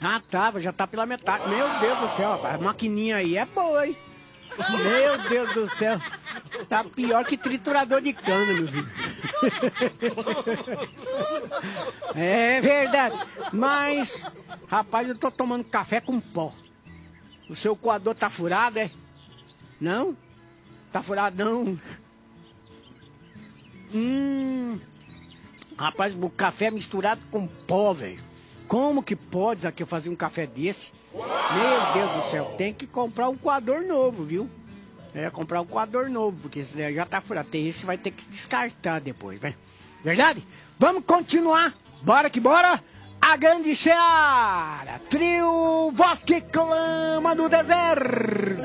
Ah, tá, já tá pela metade. Meu Deus do céu, rapaz, a maquininha aí é boa, hein? Meu Deus do céu. Tá pior que triturador de cana, meu filho. É verdade. Mas, rapaz, eu tô tomando café com pó. O seu coador tá furado, é? Não? Tá furado, não? Rapaz, o café misturado com pó, velho. Como que pode aqui fazer um café desse? Meu Deus do céu, tem que comprar um coador novo, viu? Comprar um coador novo, porque esse daí já tá furado. Tem esse, vai ter que descartar depois, né? Verdade? Vamos continuar. Bora que bora. A grande Seara, trio Voz que clama do deserto.